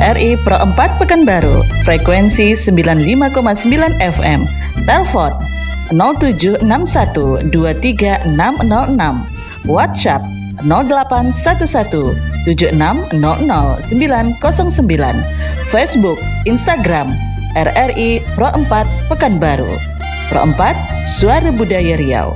RRI Pro 4 Pekanbaru, frekuensi 95,9 FM. Telepon 0761236006. WhatsApp 081176000909. Facebook, Instagram RRI Pro 4 Pekanbaru. Pro 4, Suara Budaya Riau.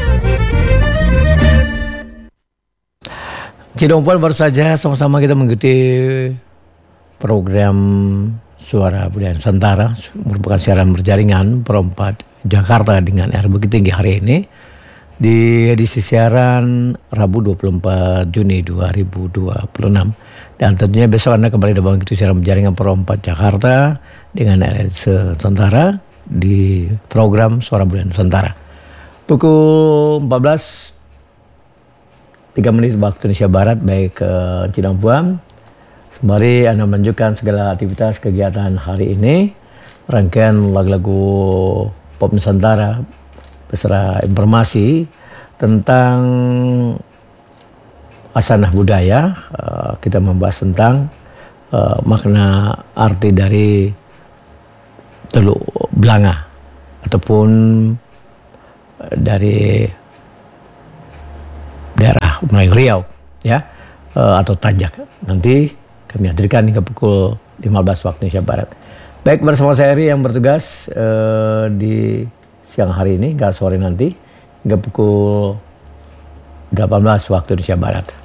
Cidompol baru saja sama-sama kita mengikuti program Suara Budaya Nusantara, merupakan siaran berjaringan Pro 4 Jakarta dengan RBG Tinggi hari ini di edisi siaran Rabu 24 Juni 2026. Dan tentunya besok Anda kembali dapat mengikuti siaran berjaringan Pro 4 Jakarta dengan RRI Nusantara di program Suara Budaya Nusantara. Pukul 14:03 waktu Indonesia Barat, baik ke Cidompuan. Sembari Anda menunjukkan segala aktivitas kegiatan hari ini, rangkaian lagu-lagu pop Nusantara beserta informasi tentang asanah budaya. Kita membahas tentang makna arti dari Teluk Blanga ataupun dari daerah Melayu Riau ya, atau Tanjak. Nanti kami hadirkan hingga pukul 15 waktu Indonesia Barat. Baik, bersama saya Eri yang bertugas di siang hari ini hingga sore nanti hingga pukul 18 waktu Indonesia Barat.